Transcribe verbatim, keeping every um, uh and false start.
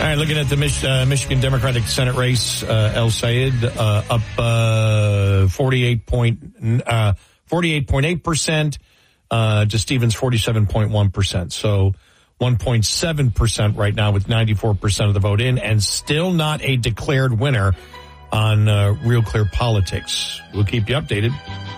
right, looking at the Mich- uh, Michigan Democratic Senate race, uh, El Sayed uh, up uh, forty-eight point eight percent uh, to Stevens forty-seven point one percent. So one point seven percent right now with ninety-four percent of the vote in, and still not a declared winner on uh, Real Clear Politics. We'll keep you updated.